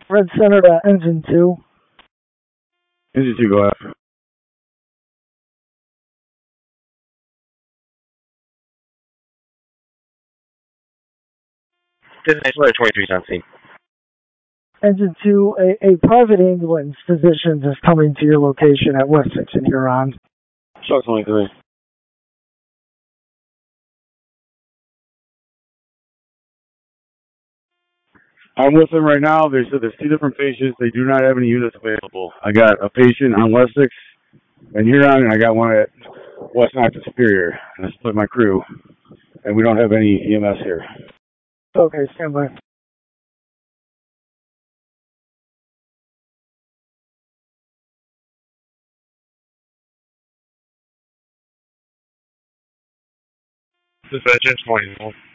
Red Center to Engine 2. Engine 2, go ahead. This is 23 on scene. Engine 2, a private ambulance physician is coming to your location at Wessex in Huron. Shark 23. I'm with them right now. They said there's 2 different patients. They do not have any units available. I got a patient on Wessex and Huron, and I got one at West Knoxville Superior. And I split my crew, and we don't have any EMS here. Okay, stand by. Dispatch 20.